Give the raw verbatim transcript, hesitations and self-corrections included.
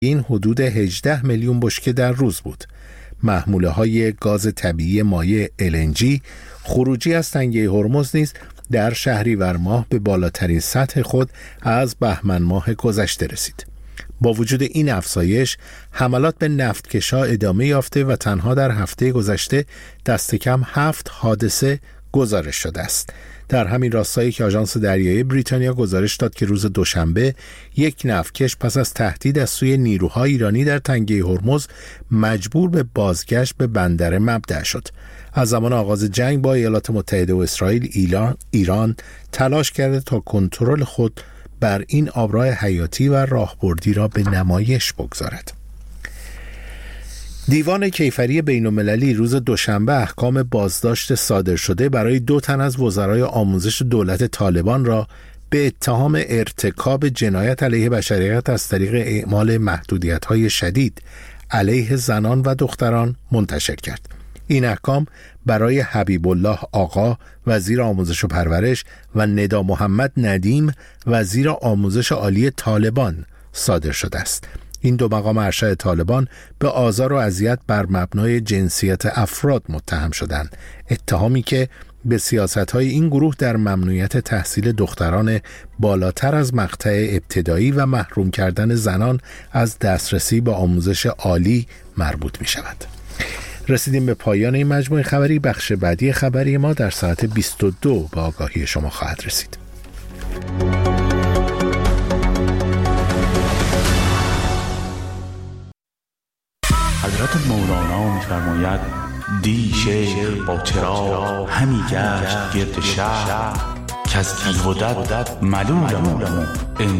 این حدود هجده میلیون بشکه در روز بود. محموله های گاز طبیعی مایع ال ان جی خروجی از تنگه هرمز نیز در شهریور ماه به بالاترین سطح خود از بهمن ماه گذشته رسید. با وجود این افزایش، حملات به نفتکش‌ها ادامه یافته و تنها در هفته گذشته دست کم هفت حادثه گزارش شده است. در همین راستایی که آژانس دریایی بریتانیا گزارش داد که روز دوشنبه یک نفتکش پس از تهدید از سوی نیروهای ایرانی در تنگه هرمز مجبور به بازگشت به بندر مبدأ شد. از زمان آغاز جنگ با ایالات متحده و اسرائیل، ایران, ایران تلاش کرده تا کنترل خود بر این آبراه حیاتی و راهبردی را به نمایش بگذارد. دیوان کیفری بین‌المللی روز دوشنبه احکام بازداشت صادر شده برای دو تن از وزرای آموزش دولت طالبان را به اتهام ارتکاب جنایت علیه بشریت از طریق اعمال محدودیت‌های شدید علیه زنان و دختران منتشر کرد. این احکام برای حبیب الله آقا وزیر آموزش و پرورش و ندا محمد ندیم وزیر آموزش عالی طالبان صادر شده است. این دو مقام ارشد طالبان به آزار و اذیت بر مبنای جنسیت افراد متهم شدند، اتهامی که به سیاست‌های این گروه در ممنوعیت تحصیل دختران بالاتر از مقطع ابتدایی و محروم کردن زنان از دسترسی به آموزش عالی مربوط می‌شود. رسیدیم به پایان این مجموعه خبری. بخش بعدی خبری ما در ساعت بیست و دو به آگاهی شما خواهد رسید. حضرت مولانا می‌فرماید دی شیخ با چراغ همی گشت گرد شهر که از تیغ و دد ملولم